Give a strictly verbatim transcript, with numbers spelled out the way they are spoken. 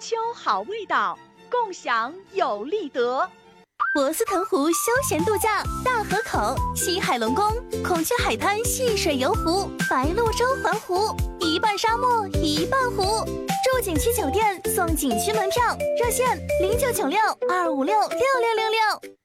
秋好味道，共享有利得。 博斯腾湖休闲度假，大河口、西海龙宫、孔雀海滩戏水游湖、白鹭洲环湖，一半沙漠一半湖。住景区酒店送景区门票，热线零九九六二五六六六六六。